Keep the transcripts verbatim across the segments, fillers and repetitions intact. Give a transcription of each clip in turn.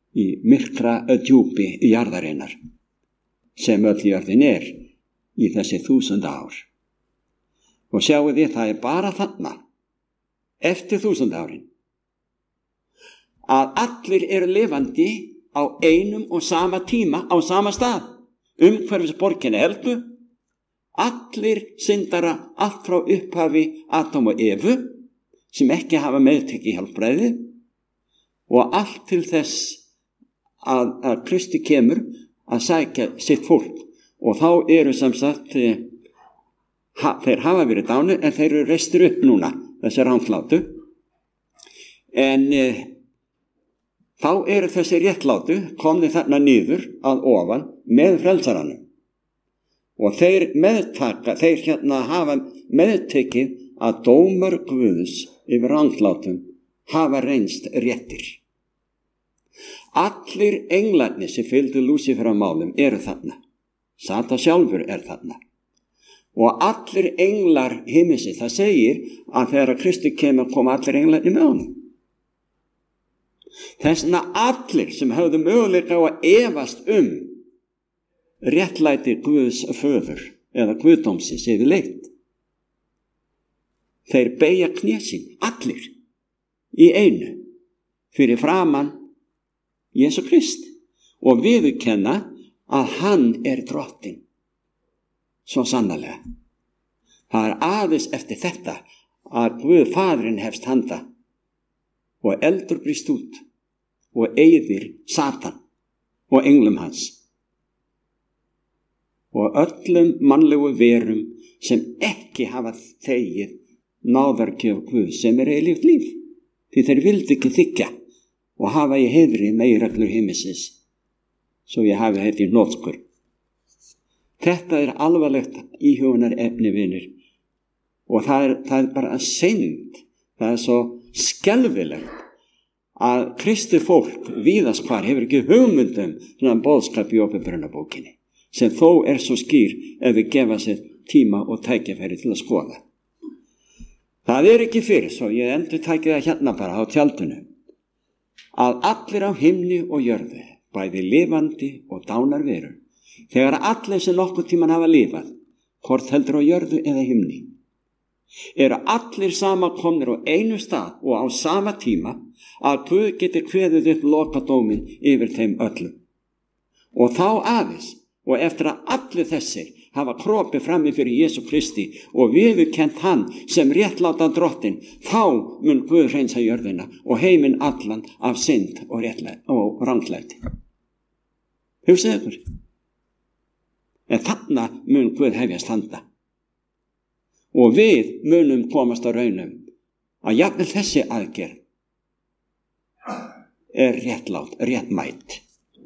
í myrkra djúpi jarðarinnar sem öll jörðin er í þessi þúsund ár. Og sjáu þið, það er bara þarna eftir þúsund árin að allir eru lifandi á einum og sama tíma á sama stað umhverfis borginni Helgu. Allir syndara allt frá upphafi Adam og Evu sem ekki hafa meðtekið hjálpræði og allt til þess að, að Kristi kemur að sækja sitt fólk. Og þá eru sem sagt ha, þeir hafa verið dánu en þeir eru reistir upp núna, þessi ranglátu. En e, þá eru þessi réttlátu komnir þarna niður að ofan með frelsaranum. Og þeir meðtaka, þeir hérna hafa meðtekið að dómar Guðs yfir ranglátum hafa reynst réttir. Allir englarnir sem fylgdu Lúsífer á málum eru þarna. Satan sjálfur er þarna. Og allir englar himmisins, það segir að þegar Kristi kemur koma allir englarnir með honum. Þess vegna allir sem höfðu möguleika á að efast um réttlæti Guðs föður eða Guðdómsins yfirleitt. Þeir beygja kné sín, allir, í einu, fyrir framan Jesú Krist og viðurkenna að hann er drottinn. Svo sannarlega. Það er aðeins eftir þetta að Guð Faðirinn hefst handa og eldur brýst út og eyðir Satan og englum hans og öllum mannlegu verum sem ekki hafa þegið náðargjöf Guð sem er eilíft líf, því þeir vildi ekki þykja og hafa í heiðri meginreglur himmisins, svo ég hafi heitt í hnotskur. Þetta er alvarlegt íhugunar efni, vinir, og það er, það er bara synd, það er svo skelfilegt að kristi fólk víðast hvar hefur ekki hugmyndum svona boðskap í Åpenbarunarbókinni, sem þó er svo skýr ef við gefa sér tíma og tækifæri til að skoða. Það er ekki fyrir, svo ég endur tæki það hérna bara á tjaldinu, að allir á himni og jörðu, bæði lifandi og dánar verur, þegar allir sem nokkuð tíman hafa lifað, hvort heldur á jörðu eða himni, eru allir samankomnir á einu stað og á sama tíma að Guð getur kveðið upp lokadómin yfir þeim öllum. Og þá aðeins, og eftir að allir þessir hafa kropið frammi fyrir Jesú Kristi og viðurkennt hann sem réttláta drottinn, þá mun Guð hreinsa jörðina og heiminn allan af synd og, og ranglæti. Hugsið ykkur. En þarna mun Guð hefjast handa. Og við munum komast á raunum að jafnvel þessi aðgerð er réttlát, réttmætt.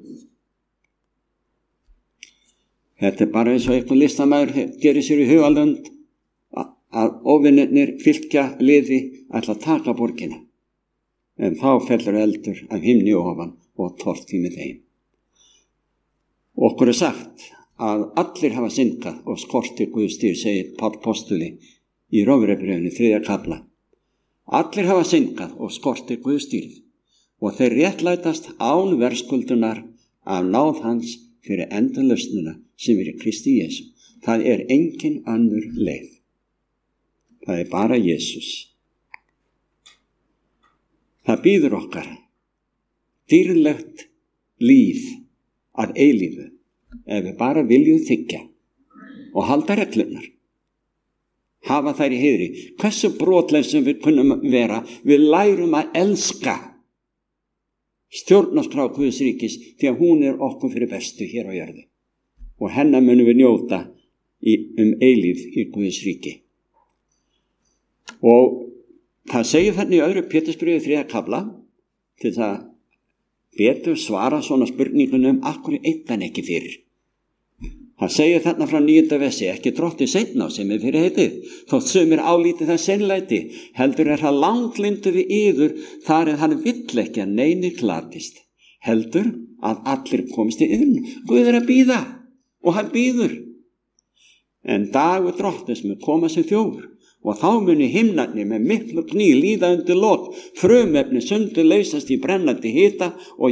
Þetta er bara eins og eitthvað listamæður gerir sér í hugalönd að óvinnirnir fylgja liði ætla að taka borgina. En þá fellur eldur af himni ofan og torti með þeim. Okkur er sagt að allir hafa syndað og skortir Guðs dýr, segir Páll postuli í Rómverjabréfinu þriðja kafla. Allir hafa syndað og skortir Guðs dýr og þeir réttlætast án verðskuldunar af náð hans fyrir endalausnina sem er í Kristi Jesú. Það er engin önnur leið. Það er bara Jesús. Það býður okkar dýrlegt líf að eilífu ef við bara viljum þykja og halda reglunar. Hafa þær í heiðri. Hversu brotleið sem við kunnum vera, við lærum að elska stjórnarskrá Guðs ríkis því að hún er okkur fyrir bestu hér á jörðu. Og hennar munum við njóta í, um eilíf í Guðs ríki. Og það segir þannig í öðru Pétursbréfi þriðja kafla til það betur svara svona spurningunum akkur eitt hann ekki fyrir. Það segir þarna frá níunda versi, ekki drottið seinna á sem er fyrir heitið, þótt sumir álítið það seinlæti, heldur er það langlindu við yður þar er hann vill ekki að neini glatist, heldur að allir komist í yðn. Guð er að bíða og hann bíður. En dagur drottins mun koma sem þjófur og þá muni himnarnir með miklu kný líða undir lok, frumefni sundur leysast í brennandi hita og